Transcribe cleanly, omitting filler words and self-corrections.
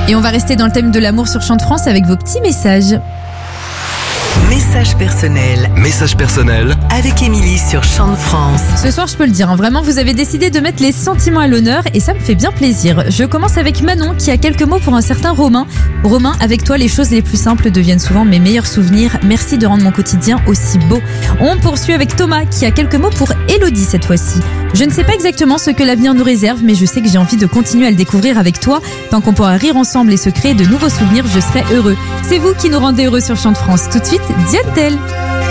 Et on va rester dans le thème de l'amour sur Chant de France avec vos petits messages. Message personnel. Message personnel. Avec Émilie sur Chant de France. Ce soir, je peux le dire, vraiment, vous avez décidé de mettre les sentiments à l'honneur et ça me fait bien plaisir. Je commence avec Manon qui a quelques mots pour un certain Romain. Romain, avec toi, les choses les plus simples deviennent souvent mes meilleurs souvenirs. Merci de rendre mon quotidien aussi beau. On poursuit avec Thomas qui a quelques mots pour Elodie cette fois-ci. Je ne sais pas exactement ce que l'avenir nous réserve, mais je sais que j'ai envie de continuer à le découvrir avec toi. Tant qu'on pourra rire ensemble et se créer de nouveaux souvenirs, je serai heureux. C'est vous qui nous rendez heureux sur Chant de France. Tout de suite, Diane Tell.